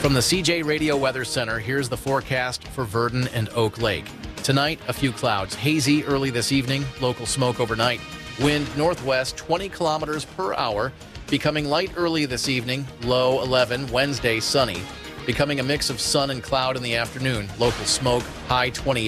From the CJ Radio Weather Center, here's the forecast for Verdon and Oak Lake. Tonight, a few clouds. Hazy early this evening, local smoke overnight. Wind northwest 20 kilometers per hour. Becoming light early this evening, low 11. Wednesday, sunny. Becoming a mix of sun and cloud in the afternoon. Local smoke, high 28.